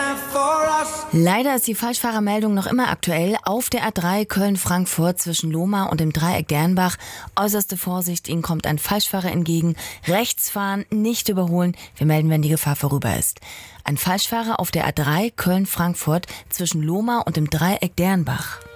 Leider ist die Falschfahrermeldung noch immer aktuell. Auf der A3 Köln-Frankfurt zwischen Lohmar und dem Dreieck Dernbach. Äußerste Vorsicht, Ihnen kommt ein Falschfahrer entgegen. Rechts fahren, nicht überholen. Wir melden, wenn die Gefahr vorüber ist. Ein Falschfahrer auf der A3 Köln-Frankfurt zwischen Lohmar und dem Dreieck Dernbach.